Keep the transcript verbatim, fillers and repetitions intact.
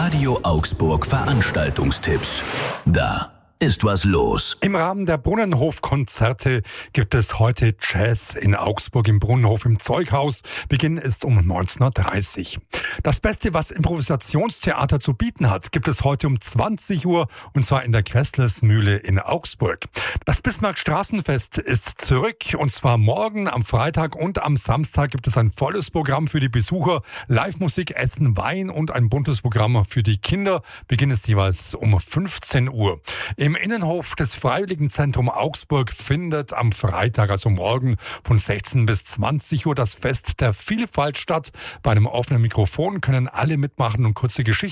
Radio Augsburg Veranstaltungstipps. Da ist was los. Im Rahmen der Brunnenhof-Konzerte gibt es heute Jazz in Augsburg im Brunnenhof im Zeughaus. Beginn ist um neunzehn Uhr dreißig. Das Beste, was Improvisationstheater zu bieten hat, gibt es heute um zwanzig Uhr und zwar in der Kresslesmühle in Augsburg. Das Bismarck-Straßenfest ist zurück und zwar morgen am Freitag und am Samstag gibt es ein volles Programm für die Besucher. Live-Musik, Essen, Wein und ein buntes Programm für die Kinder. Beginn ist jeweils um fünfzehn Uhr. Im Innenhof des Freiwilligenzentrum Augsburg findet am Freitag, also morgen, von sechzehn bis zwanzig Uhr das Fest der Vielfalt statt. Bei einem offenen Mikrofon können alle mitmachen und kurze Geschichten